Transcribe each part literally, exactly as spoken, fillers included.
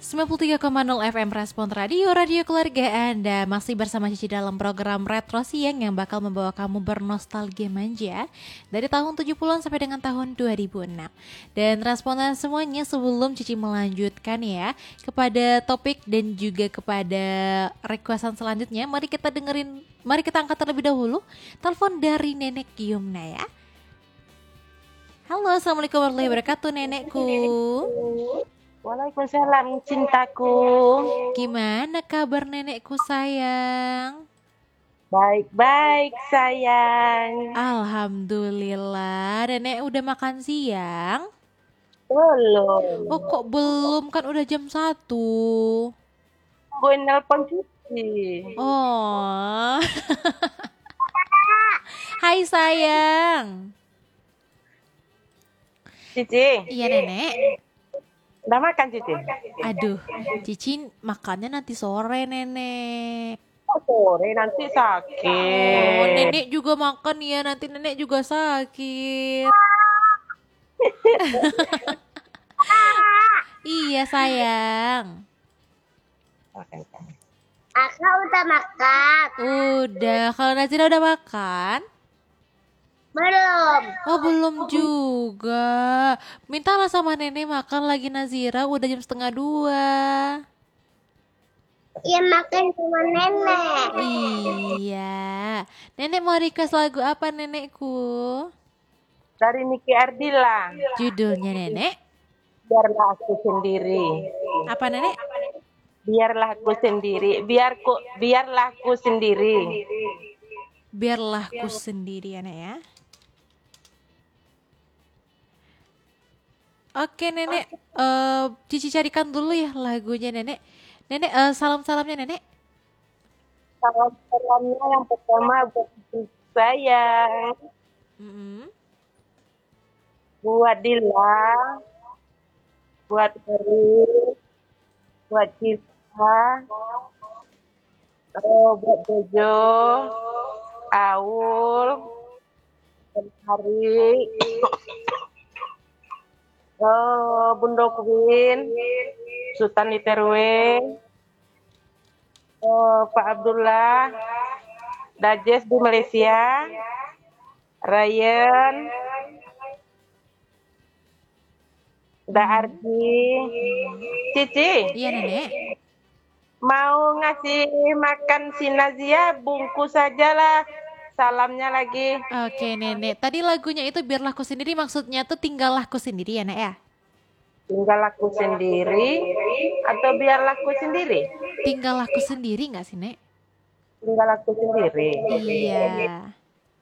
sembilan puluh tiga koma nol F M Respon Radio, radio keluarga Anda. Masih bersama Cici dalam program Retro Siang yang bakal membawa kamu bernostalgia manja dari tahun tujuh puluhan sampai dengan tahun dua ribu enam. Dan responan semuanya, sebelum Cici melanjutkan ya kepada topik dan juga kepada requestan selanjutnya, mari kita dengerin, mari kita angkat terlebih dahulu telepon dari Nenek Yumna ya. Halo, assalamualaikum warahmatullahi wabarakatuh nenekku. Waalaikumsalam cintaku. Gimana kabar nenekku sayang? Baik-baik sayang. Alhamdulillah. Nenek udah makan siang? Belum. Oh kok belum, kan udah jam satu. Gue nelpon Cici. Oh. Hai sayang. Cici. Iya nenek. Udah makan Cici? Aduh, Cici makannya nanti sore nenek. Oh, sore nanti sakit. Oh, nenek juga makan ya, nanti nenek juga sakit. Iya sayang. Kakak udah makan? Udah, kalau Nazira udah makan? Belum. Oh belum juga. Mintalah sama nenek makan lagi Nazira, udah jam setengah dua. Iya makan sama nenek. Iya. Nenek mau request lagu apa nenekku? Dari Niki Ardila. Judulnya nenek? Biarlah aku sendiri. Apa nenek? Biarlah aku sendiri. Biarku, biarlah aku sendiri. Biarlah ku sendiri ya nek ya. Oke nenek, uh, Cici carikan dulu ya lagunya nenek. Nenek, uh, salam-salamnya nenek. Salam-salamnya yang pertama buat saya, Mm-hmm. buat Dila, buat Eri, buat Cita, oh, buat Jojo, Aul, dan Hari, oh, Bunda Queen, Sultan Iterwe, oh, Pak Abdullah, Dajes di Malaysia, Ryan, Da Ardi, Cici. Iya nenek. Mau ngasih makan si Nazia, bungkus saja lah. Salamnya lagi. Oke nenek, tadi lagunya itu biarlah ku sendiri, maksudnya tuh tinggallah ku sendiri ya nek ya? Tinggal aku sendiri atau biarlah aku sendiri? Tinggallah ku sendiri gak sih nek? Tinggal aku sendiri. Iya.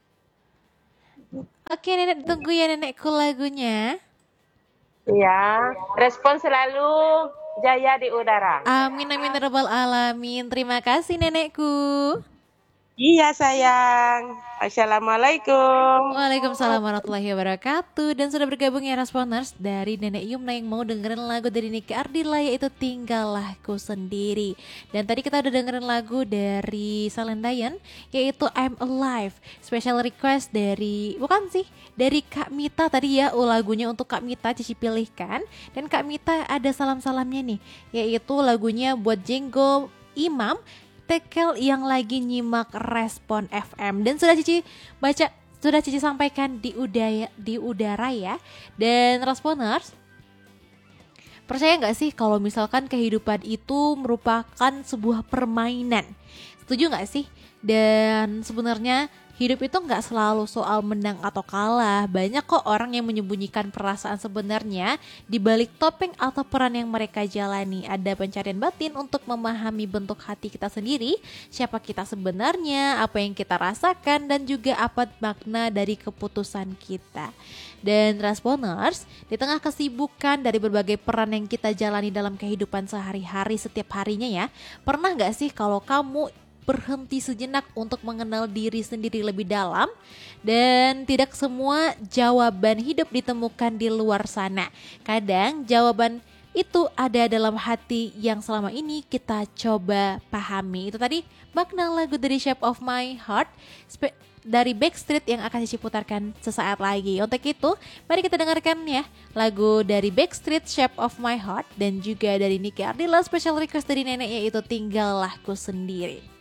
Oke nenek, tunggu ya nenekku lagunya. Ya, respon selalu jaya di udara. Amin amin ya rabbal alamin. Terima kasih nenekku. Iya sayang. Assalamualaikum. Waalaikumsalam warahmatullahi wabarakatuh. Dan sudah bergabung ya Responers dari Nenek Yumna yang mau dengerin lagu dari Niki Ardila, yaitu Tinggallah Ku Sendiri. Dan tadi kita udah dengerin lagu dari Salendayan, yaitu I'm Alive. Special request dari, bukan sih, dari Kak Mita tadi ya. Oh, lagunya untuk Kak Mita Cici pilihkan. Dan Kak Mita ada salam-salamnya nih, yaitu lagunya buat Jenggo Imam Tekel yang lagi nyimak Respon F M. Dan sudah Cici baca, sudah Cici sampaikan di udara, di udara ya. Dan Responers, percaya gak sih kalau misalkan kehidupan itu merupakan sebuah permainan? Setuju gak sih? Dan sebenarnya hidup itu gak selalu soal menang atau kalah. Banyak kok orang yang menyembunyikan perasaan sebenarnya di balik topeng atau peran yang mereka jalani. Ada pencarian batin untuk memahami bentuk hati kita sendiri, siapa kita sebenarnya, apa yang kita rasakan, dan juga apa makna dari keputusan kita. Dan Responers, di tengah kesibukan dari berbagai peran yang kita jalani dalam kehidupan sehari-hari setiap harinya ya, pernah gak sih kalau kamu berhenti sejenak untuk mengenal diri sendiri lebih dalam? Dan tidak semua jawaban hidup ditemukan di luar sana. Kadang jawaban itu ada dalam hati yang selama ini kita coba pahami. Itu tadi makna lagu dari Shape of My Heart, spe- dari Backstreet yang akan Cici putarkan sesaat lagi. Untuk itu, mari kita dengarkan ya lagu dari Backstreet Shape of My Heart dan juga dari Niki Ardila special request dari nenek yaitu Tinggallah Ku Sendiri.